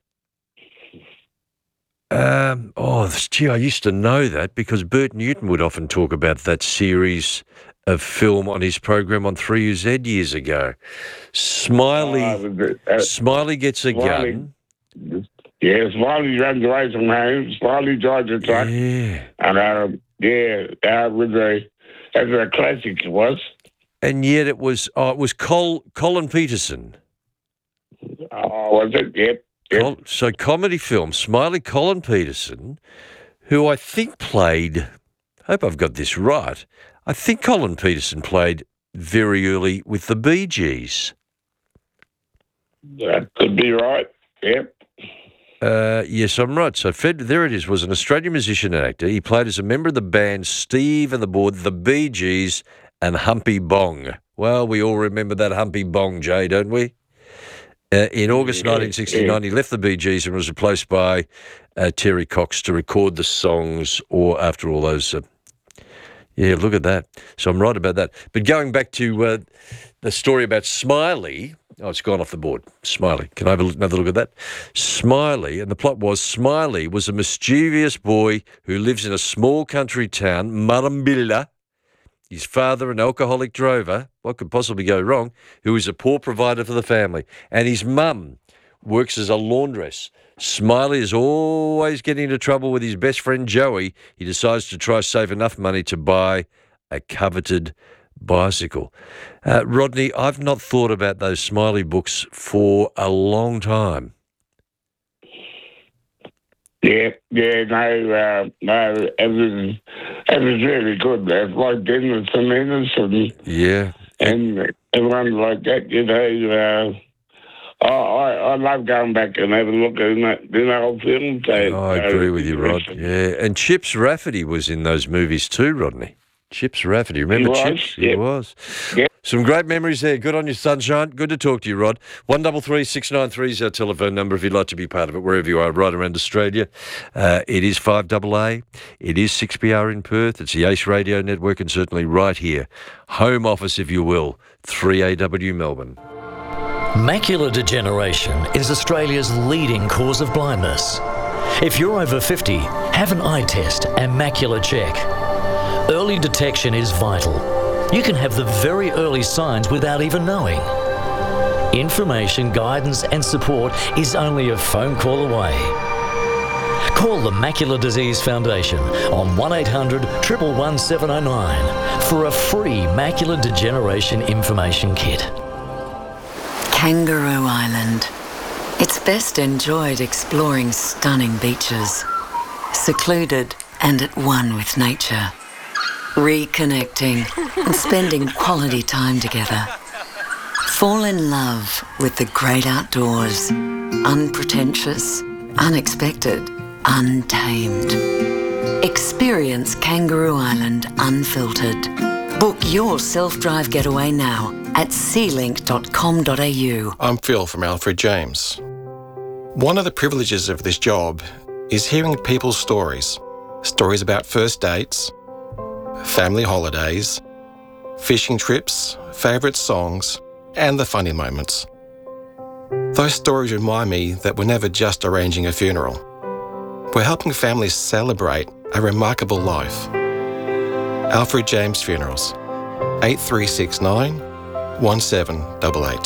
Gee, I used to know that because Bert Newton would often talk about that series of film on his program on 3UZ years ago. Smiley gets a gun. Yeah, Smiley runs away from home. Smiley drives a truck. Yeah. And, as a classic it was. And yet it was Colin Peterson. Oh, was it? Yep. So comedy film, Smiley, Colin Peterson, who I think played, I hope I've got this right, I think Colin Peterson played very early with the Bee Gees. That could be right, yep. Yes, I'm right. So there it is, was an Australian musician and actor. He played as a member of the band Steve and the Board, the Bee Gees and Humpy Bong. Well, we all remember that Humpy Bong, Jay, don't we? In August 1969, he left the Bee Gees and was replaced by Terry Cox to record the songs, or after all those... yeah, look at that. So I'm right about that. But going back to the story about Smiley... Oh, it's gone off the board. Smiley. Can I have another look at that? Smiley, and the plot was Smiley was a mischievous boy who lives in a small country town, Murrumbilla. His father, an alcoholic drover, what could possibly go wrong, who is a poor provider for the family. And his mum works as a laundress. Smiley is always getting into trouble with his best friend Joey. He decides to try to save enough money to buy a coveted bicycle. Rodney, I've not thought about those Smiley books for a long time. No, it was really good. It's like Dennis and Anderson. Yeah. And everyone like that, I love going back and having a look at the old films. I agree with you, Rod. Yeah, and Chips Rafferty was in those movies too, Rodney. Chips Rafferty. Remember Chips? Yep. He was. Yep. Some great memories there. Good on you, sunshine. Good to talk to you, Rod. 133 693 is our telephone number if you'd like to be part of it, wherever you are, right around Australia. It is 5AA. It is 6PR in Perth. It's the Ace Radio Network, and certainly right here, home office, if you will, 3AW Melbourne. Macular degeneration is Australia's leading cause of blindness. If you're over 50, have an eye test and macular check. Early detection is vital. You can have the very early signs without even knowing. Information, guidance and support is only a phone call away. Call the Macular Disease Foundation on 1800 111 709 for a free macular degeneration information kit. Kangaroo Island. It's best enjoyed exploring stunning beaches, secluded and at one with nature. Reconnecting and spending quality time together. Fall in love with the great outdoors. Unpretentious, unexpected, untamed. Experience Kangaroo Island unfiltered. Book your self-drive getaway now at sealink.com.au. I'm Phil from Alfred James. One of the privileges of this job is hearing people's stories. Stories about first dates, family holidays, fishing trips, favourite songs, and the funny moments. Those stories remind me that we're never just arranging a funeral. We're helping families celebrate a remarkable life. Alfred James Funerals, 8369 1788.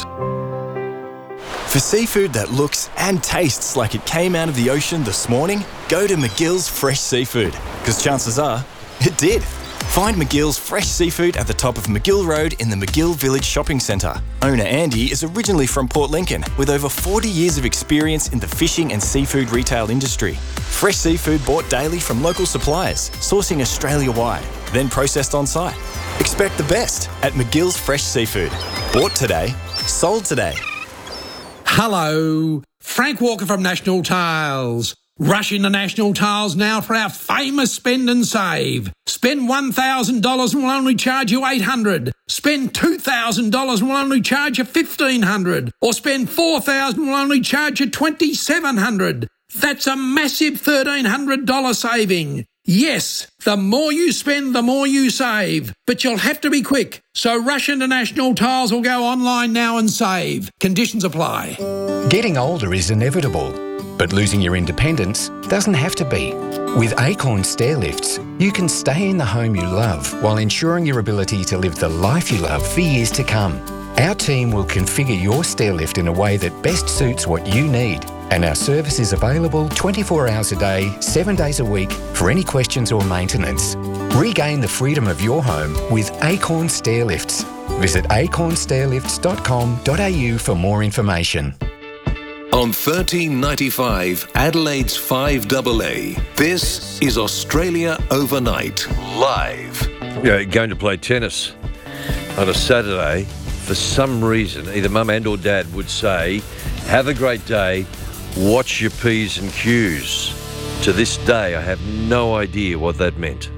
For seafood that looks and tastes like it came out of the ocean this morning, go to McGill's Fresh Seafood, because chances are it did. Find McGill's Fresh Seafood at the top of McGill Road in the McGill Village Shopping Centre. Owner Andy is originally from Port Lincoln with over 40 years of experience in the fishing and seafood retail industry. Fresh seafood bought daily from local suppliers, sourcing Australia-wide, then processed on site. Expect the best at McGill's Fresh Seafood. Bought today, sold today. Hello, Frank Walker from National Tiles. Rush into National Tiles now for our famous spend and save. Spend $1,000 and we'll only charge you $800. Spend $2,000 and we'll only charge you $1,500. Or spend $4,000 and we'll only charge you $2,700. That's a massive $1,300 saving. Yes, the more you spend, the more you save. But you'll have to be quick. So rush into National Tiles or go online now and save. Conditions apply. Getting older is inevitable, but losing your independence doesn't have to be. With Acorn Stair Lifts, you can stay in the home you love while ensuring your ability to live the life you love for years to come. Our team will configure your stair lift in a way that best suits what you need. And our service is available 24 hours a day, 7 days a week for any questions or maintenance. Regain the freedom of your home with Acorn Stair Lifts. Visit acornstairlifts.com.au for more information. On 1395 Adelaide's 5AA, this is Australia Overnight, live. Yeah, going to play tennis on a Saturday. For some reason, either mum and or dad would say, have a great day, watch your P's and Q's. To this day, I have no idea what that meant.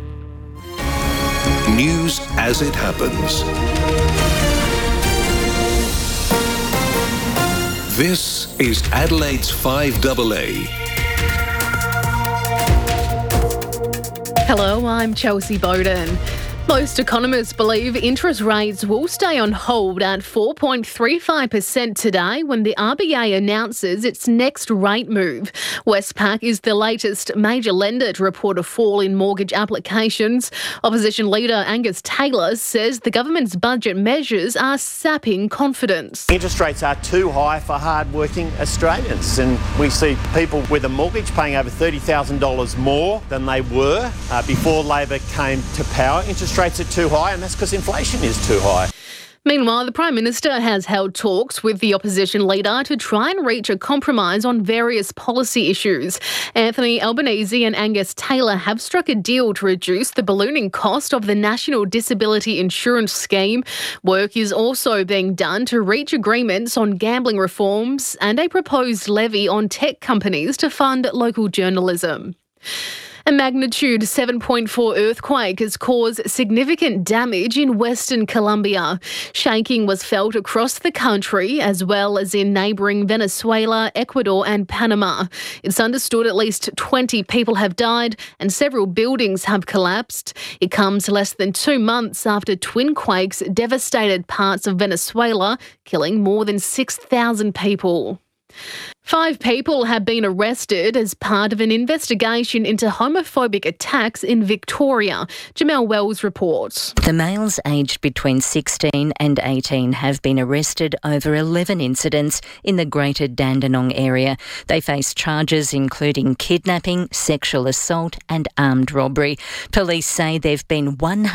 News as it happens. This is Adelaide's 5AA. Hello, I'm Chelsea Bowden. Most economists believe interest rates will stay on hold at 4.35% today when the RBA announces its next rate move. Westpac is the latest major lender to report a fall in mortgage applications. Opposition leader Angus Taylor says the government's budget measures are sapping confidence. Interest rates are too high for hard-working Australians, and we see people with a mortgage paying over $30,000 more than they were before Labor came to power. Interest rates are too high, and that's because inflation is too high. Meanwhile, the Prime Minister has held talks with the opposition leader to try and reach a compromise on various policy issues. Anthony Albanese and Angus Taylor have struck a deal to reduce the ballooning cost of the National Disability Insurance Scheme. Work is also being done to reach agreements on gambling reforms and a proposed levy on tech companies to fund local journalism. A magnitude 7.4 earthquake has caused significant damage in Western Colombia. Shaking was felt across the country as well as in neighbouring Venezuela, Ecuador and Panama. It's understood at least 20 people have died and several buildings have collapsed. It comes less than 2 months after twin quakes devastated parts of Venezuela, killing more than 6,000 people. 5 people have been arrested as part of an investigation into homophobic attacks in Victoria. Jamel Wells reports. The males aged between 16 and 18 have been arrested over 11 incidents in the Greater Dandenong area. They face charges including kidnapping, sexual assault and armed robbery. Police say there have been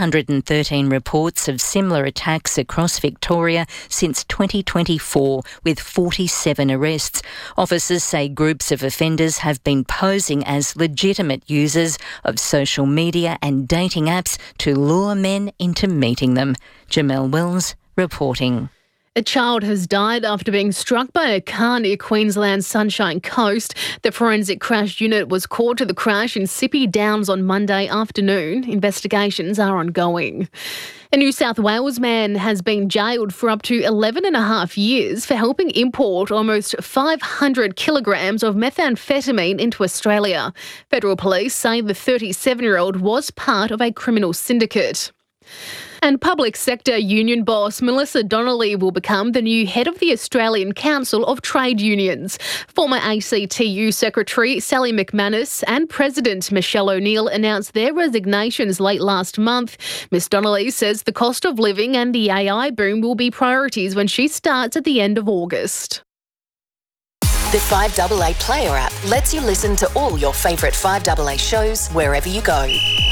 113 reports of similar attacks across Victoria since 2024, with 47 arrests. Officers say groups of offenders have been posing as legitimate users of social media and dating apps to lure men into meeting them. Jamel Wells reporting. A child has died after being struck by a car near Queensland's Sunshine Coast. The forensic crash unit was called to the crash in Sippy Downs on Monday afternoon. Investigations are ongoing. A New South Wales man has been jailed for up to 11.5 years for helping import almost 500 kilograms of methamphetamine into Australia. Federal police say the 37-year-old was part of a criminal syndicate. And public sector union boss Melissa Donnelly will become the new head of the Australian Council of Trade Unions. Former ACTU Secretary Sally McManus and President Michelle O'Neill announced their resignations late last month. Ms Donnelly says the cost of living and the AI boom will be priorities when she starts at the end of August. The 5AA Player app lets you listen to all your favourite 5AA shows wherever you go.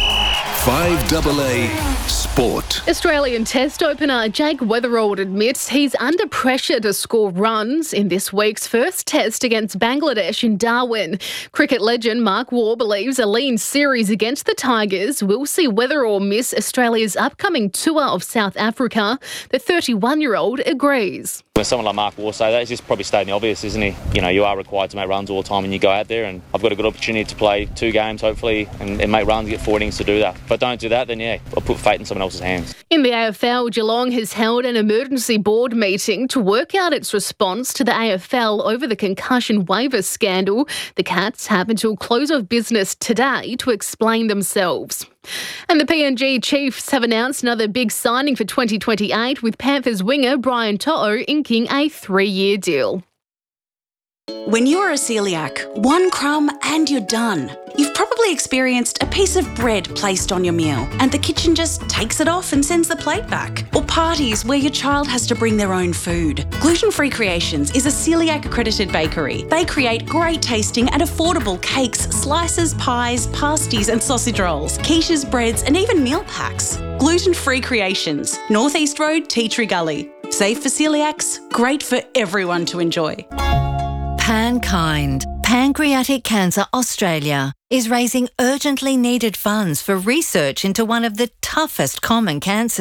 5AA Sport. Australian Test opener Jake Weatherald admits he's under pressure to score runs in this week's first Test against Bangladesh in Darwin. Cricket legend Mark Waugh believes a lean series against the Tigers will see Weatherald miss Australia's upcoming tour of South Africa. The 31-year-old agrees. When someone like Mark Waugh say that, he's just probably stating the obvious, isn't he? You know, you are required to make runs all the time when you go out there, and I've got a good opportunity to play 2 games, hopefully, and make runs, get 4 innings to do that. If I don't do that, then yeah, I'll put fate in someone else's hands. In the AFL, Geelong has held an emergency board meeting to work out its response to the AFL over the concussion waiver scandal. The Cats have until close of business today to explain themselves. And the PNG Chiefs have announced another big signing for 2028, with Panthers winger Brian To'o inking a 3-year deal. When you're a celiac, 1 crumb and you're done. You've probably experienced a piece of bread placed on your meal and the kitchen just takes it off and sends the plate back. Or parties where your child has to bring their own food. Gluten-Free Creations is a celiac accredited bakery. They create great tasting and affordable cakes, slices, pies, pasties and sausage rolls, quiches, breads and even meal packs. Gluten-Free Creations, North East Road, Tea Tree Gully. Safe for celiacs, great for everyone to enjoy. PanKind, Pancreatic Cancer Australia, is raising urgently needed funds for research into one of the toughest common cancers.